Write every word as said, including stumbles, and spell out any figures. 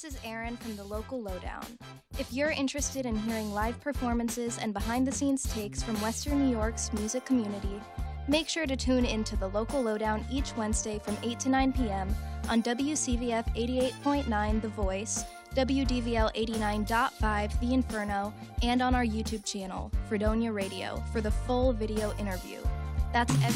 This is Erin from the Local Lowdown. If you're interested in hearing live performances and behind-the-scenes takes from Western New York's music community, make sure to tune into the Local Lowdown each Wednesday from eight to nine p.m. on W C V F eighty-eight point nine The Voice, W D V L eighty-nine point five The Inferno, and on our YouTube channel, Fredonia Radio, for the full video interview. That's every